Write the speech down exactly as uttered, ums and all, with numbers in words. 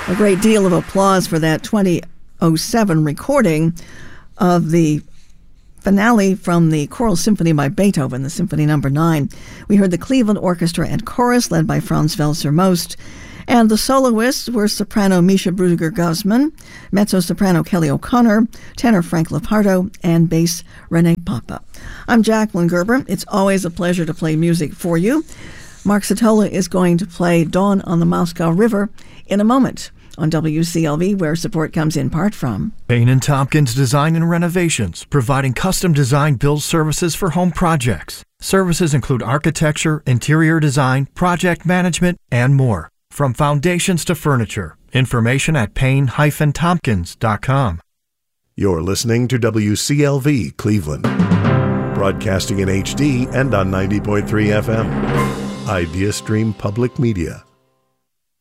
A great deal of applause for that twenty oh seven recording of the finale from the Choral Symphony by Beethoven, the Symphony Number nine. We heard the Cleveland Orchestra and Chorus, led by Franz Welser Most, and the soloists were soprano Misha Bruger-Guzman, mezzo-soprano Kelly O'Connor, tenor Frank Lepardo, and bass Renee Papa. I'm Jacqueline Gerber. It's always a pleasure to play music for you. Mark Satola is going to play Dawn on the Moscow River in a moment on W C L V, where support comes in part from Payne and Tompkins Design and Renovations, providing custom design build services for home projects. Services include architecture, interior design, project management, and more. From foundations to furniture. Information at payne dash tompkins dot com. You're listening to W C L V Cleveland, broadcasting in H D and on ninety point three F M. Idea Stream Public Media.